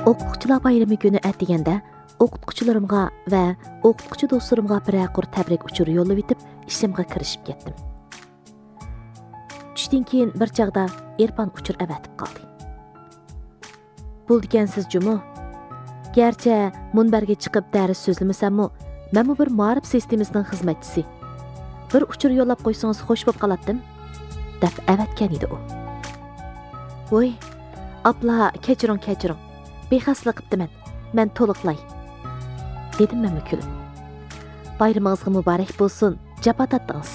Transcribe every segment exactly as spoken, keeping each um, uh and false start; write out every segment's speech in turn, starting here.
O'quvchilar bayrami kuni atiganda o'qituvchilarimga va o'qituvchi do'stlarimga bir-aqur tabrik uchuri yo'llab etib, ishimga kirishib ketdim. Tushdan keyin bir chaqda Erpan uchur avatib qoldi. Bo'ldikansiz jumu. Gerçi munbarga chiqib dars so'zlamasam-mu, men bir ma'rif sistemasining xizmatchisi. Bir uchur yo'llab qo'ysangiz xo'sh bo'lib qolatdim, deb avatgan edi u. Voy, abla, kechiring, kechiring. Bexaslik qiptiman. Men to'liqlay. Dedim men kulib. Bayramingizga muborak bo'lsin, japa tatdingiz.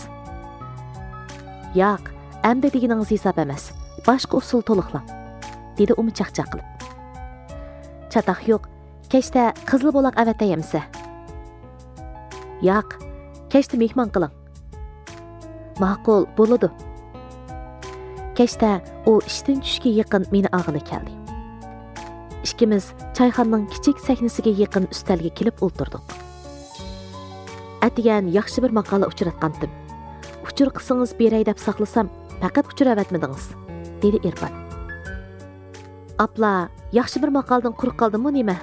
Yo'q, endi deganingiz hisob emas. Boshqa usul to'liqlang, dedi u chaqchaq qilib. Chataq yo'q. Kechda qizil bo'loq avatayamsa. Yo'q, kechda mehmon qiling. Ma'qul bo'ladi. Kechda u ishdan tushga yaqin meni og'ili keldi. Ikkimiz choyxonaning kichik sahnasiga yaqin ustalga kelib o'ltirdik. Atigan yaxshi bir maqola uchratgandim. Uchur qilsangiz beray deb saqlasam, faqat uchur avatmadingiz, dedi Erpan. Abla, yaxshi bir maqoldan quruq qoldimmi nima?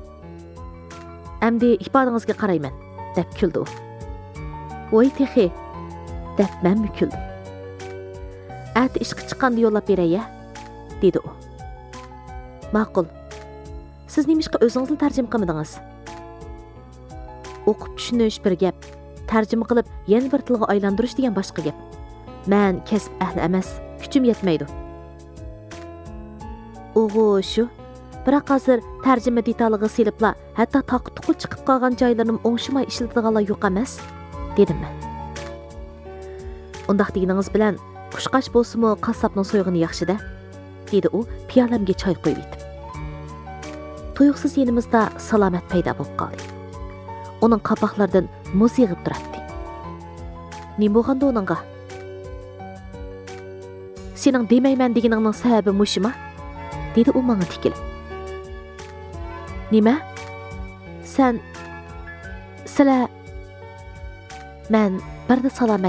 Amdi ifodangizga qarayman, deb kuldi u. Voy texi, deb men kuldim. Ati ishqi chiqqanda yo'llab beray-ya, dedi u. Ma'qul. Siz nimishqa o'zingizni tarjima qilmadingiz? O'qib tushunish bir gap, tarjima qilib yana bir tilga aylantirish degan boshqa gap. Men kasb ahli emas, kuchim yetmaydi. O'g'u shu, biroq hozir tarjima detaliga selibla, hatto taqtuqi chiqib qolgan joylarim o'ngshimay ishlatadiganlar yo'q emas, dedim men. Undaq deganingiz bilan qushqash bo'lsa-mu qassobning so'yg'ini yaxshi-da, dedi u piyolamga choy qo'yib etib. Tuyuqsiz yenimizda salomat paydo bo'lib qoldi. Uning qapoqlaridan muz yig'ib turardi. Nima bo'lganda uningga? Sening demayman deganingning sababi mushima? Dedi u menga tikilib. Nima? Sen sizlar men birda salomat